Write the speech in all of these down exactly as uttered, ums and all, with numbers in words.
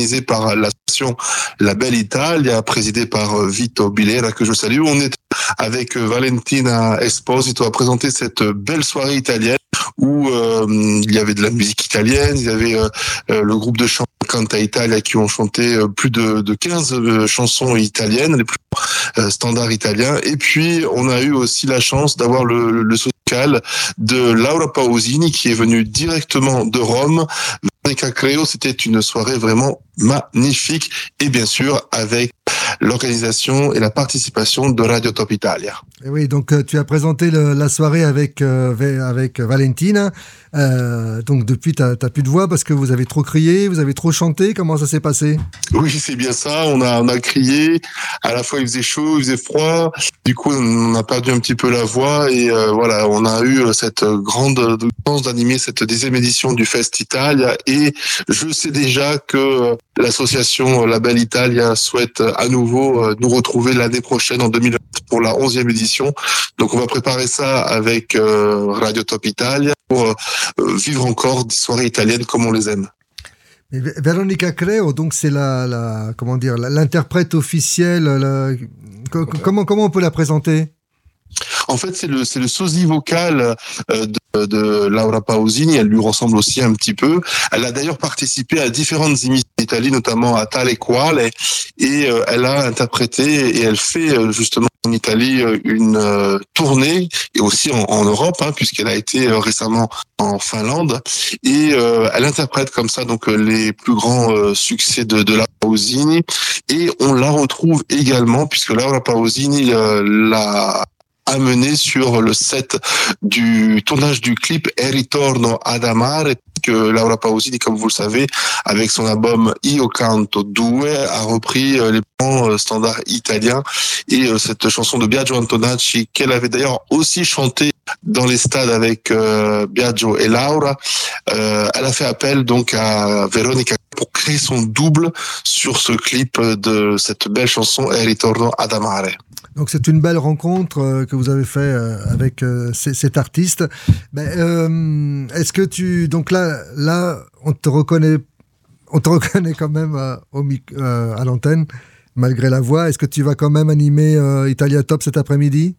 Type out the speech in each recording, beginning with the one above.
organisé par l'association La Belle Italia, présidée par Vito Bilera, que je salue. On est avec Valentina Esposito à présenter cette belle soirée italienne où euh, il y avait de la musique italienne, il y avait euh, le groupe de chant Canta Italia qui ont chanté plus de, de quinze chansons italiennes, les plus euh, standards italiens. Et puis, on a eu aussi la chance d'avoir le, le social de Laura Pausini qui est venue directement de Rome. Veronica Creo, c'était une soirée vraiment magnifique et bien sûr avec l'organisation et la participation de Radio Top Italia. Et oui, donc euh, tu as présenté le, la soirée avec euh, avec Valentina. Euh, donc depuis, t'as, t'as plus de voix parce que vous avez trop crié, vous avez trop chanté. Comment ça s'est passé? Oui, c'est bien ça. On a on a crié. À la fois, il faisait chaud, il faisait froid. Du coup, on a perdu un petit peu la voix et euh, voilà, on a eu cette grande chance d'animer cette dixième édition du Fest Italia. Et je sais déjà que l'association La Belle Italia souhaite à nouveau nous retrouver l'année prochaine en deux mille vingt pour la onzième édition. Donc on va préparer ça avec euh, Radio Top Italia pour euh, vivre encore des soirées italiennes comme on les aime. Mais Veronica Creo, donc c'est la, la comment dire, l'interprète officielle. La, comment comment on peut la présenter? En fait, c'est le c'est le sosie vocal de, de Laura Pausini. Elle lui ressemble aussi un petit peu. Elle a d'ailleurs participé à différentes émissions d'Italie, notamment à Tale Quale, et euh, elle a interprété et elle fait euh, justement en Italie une euh, tournée et aussi en, en Europe, hein, puisqu'elle a été euh, récemment en Finlande et euh, elle interprète comme ça donc les plus grands euh, succès de, de Laura Pausini et on la retrouve également puisque Laura Pausini euh, l'a amené sur le set du tournage du clip E Ritorno ad Amare que Laura Pausini, comme vous le savez, avec son album Io Canto Due, a repris les plans standards italiens et cette chanson de Biagio Antonacci qu'elle avait d'ailleurs aussi chanté dans les stades avec euh, Biagio et Laura. Euh, elle a fait appel donc à Veronica pour créer son double sur ce clip de cette belle chanson E Ritorno ad Amare. Donc c'est une belle rencontre euh, que vous avez fait euh, avec euh, c- cet artiste. Ben, euh, est-ce que tu donc là là on te reconnaît on te reconnaît quand même euh, au mic- euh, à l'antenne malgré la voix. Est-ce que tu vas quand même animer euh, Italia Top cet après-midi?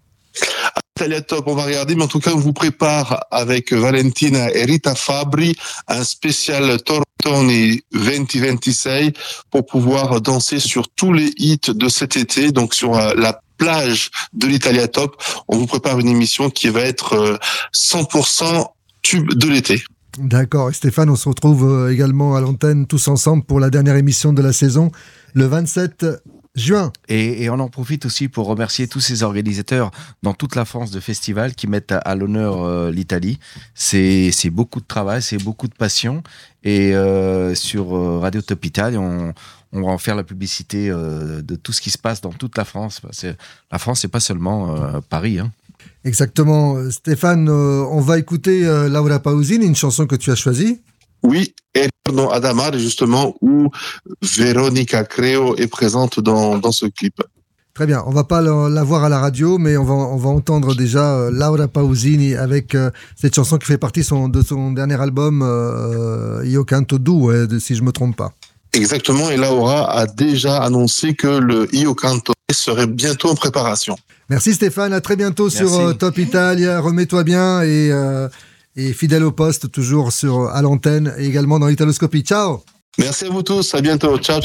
Italia Top, on va regarder, mais en tout cas, on vous prépare avec Valentina et Rita Fabri un spécial Tortoni vingt vingt-six pour pouvoir danser sur tous les hits de cet été, donc sur la plage de l'Italia Top. On vous prépare une émission qui va être cent pour cent tube de l'été. D'accord. Et Stéphane, on se retrouve également à l'antenne tous ensemble pour la dernière émission de la saison, le vingt-sept juin. Et, et on en profite aussi pour remercier tous ces organisateurs dans toute la France de festivals qui mettent à, à l'honneur euh, l'Italie. C'est, c'est beaucoup de travail, c'est beaucoup de passion. Et euh, sur euh, Radio Top Italia, on, on va en faire la publicité euh, de tout ce qui se passe dans toute la France. C'est, la France, c'est pas seulement euh, Paris, hein. Exactement. Stéphane, euh, on va écouter euh, Laura Pausini, une chanson que tu as choisie. Oui, et Ritorno ad Amare, justement, où Veronica Creo est présente dans, dans ce clip. Très bien, on va pas la, la voir à la radio, mais on va, on va entendre déjà euh, Laura Pausini avec euh, cette chanson qui fait partie son, de son dernier album, euh, Io Canto Due, si je me trompe pas. Exactement, et Laura a déjà annoncé que le Io Canto serait bientôt en préparation. Merci Stéphane, à très bientôt. Merci. Sur euh, Top Italia, remets-toi bien et... Euh, Et fidèle au poste, toujours sur, à l'antenne et également dans l'Italoscopie. Ciao! Merci à vous tous, à bientôt. Ciao!